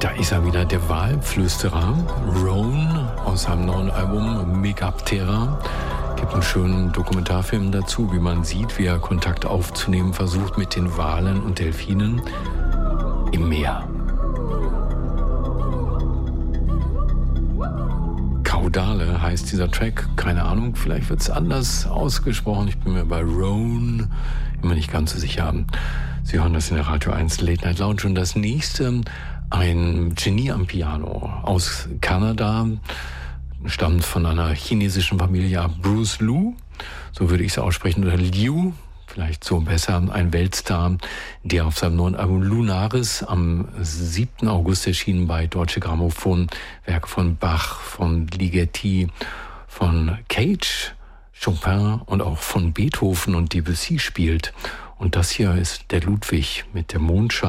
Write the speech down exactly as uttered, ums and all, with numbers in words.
Da ist er wieder, der Walflüsterer, Roan, aus seinem neuen Album Megaptera. Gibt einen schönen Dokumentarfilm dazu, wie man sieht, wie er Kontakt aufzunehmen versucht mit den Walen und Delfinen im Meer. Caudale heißt dieser Track, keine Ahnung, vielleicht wird es anders ausgesprochen. Ich bin mir bei Roan immer nicht ganz so sicher. Sie hören das in der Radio eins Late Night Lounge und das nächste, ein Genie am Piano aus Kanada, stammt von einer chinesischen Familie, Bruce Liu, so würde ich es aussprechen, oder Liu, vielleicht so besser, ein Weltstar, der auf seinem neuen Album Lunaris am siebten August erschienen bei Deutsche Grammophon, Werke von Bach, von Ligeti, von Cage, Chopin und auch von Beethoven und Debussy spielt. Und das hier ist der Ludwig mit der Mondschein.